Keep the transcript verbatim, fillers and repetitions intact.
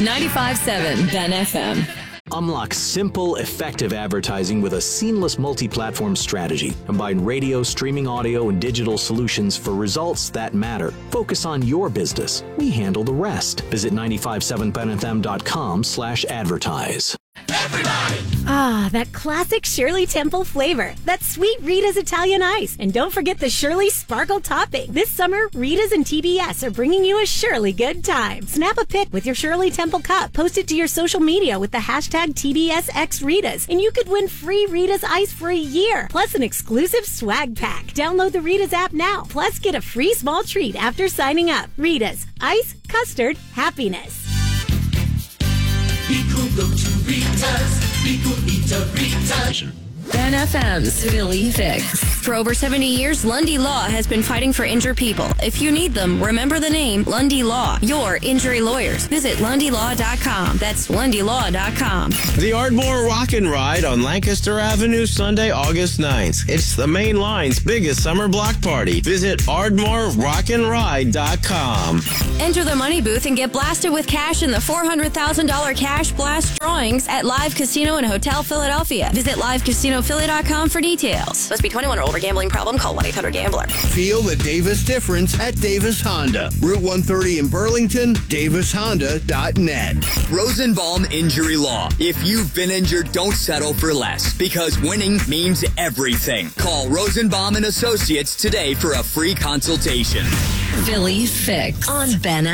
ninety-five point seven Ben F M. Unlock simple, effective advertising with a seamless multi-platform strategy. Combine radio, streaming audio, and digital solutions for results that matter. Focus on your business. We handle the rest. Visit nine five seven ben f m dot com slash advertise. Everybody! Ah, that classic Shirley Temple flavor. That sweet Rita's Italian ice. And don't forget the Shirley Sparkle topping. This summer, Rita's and T B S are bringing you a Shirley good time. Snap a pic with your Shirley Temple cup. Post it to your social media with the hashtag T B S X Ritas. And you could win free Rita's ice for a year. Plus an exclusive swag pack. Download the Rita's app now. Plus get a free small treat after signing up. Rita's. Ice, custard, happiness. Be cool, go to Rita's. Be cool, eat a Rita's. Ben F M's Philly Fix. For over seventy years, Lundy Law has been fighting for injured people. If you need them, remember the name Lundy Law, your injury lawyers. Visit lundy law dot com. That's lundy law dot com. The Ardmore Rock and Ride on Lancaster Avenue, Sunday, August ninth. It's the main line's biggest summer block party. Visit ardmore rock and ride dot com. Enter the money booth and get blasted with cash in the four hundred thousand dollars Cash Blast drawings at Live Casino and Hotel Philadelphia. Visit live casino philly dot com for details. Must be twenty-one or older. Gambling problem? Call one eight hundred gambler. Feel the Davis difference at Davis Honda. Route one thirty in Burlington, davis honda dot net. Rosenbaum Injury Law. If you've been injured, don't settle for less, because winning means everything. Call Rosenbaum and Associates today for a free consultation. Philly Fix on Ben